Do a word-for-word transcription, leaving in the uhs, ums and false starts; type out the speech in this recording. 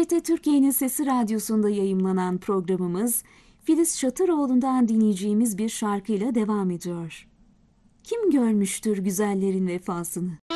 T R T Türkiye'nin Sesi Radyosu'nda yayımlanan programımız Filiz Şatıroğlu'ndan dinleyeceğimiz bir şarkıyla devam ediyor. Kim görmüştür güzellerin vefasını?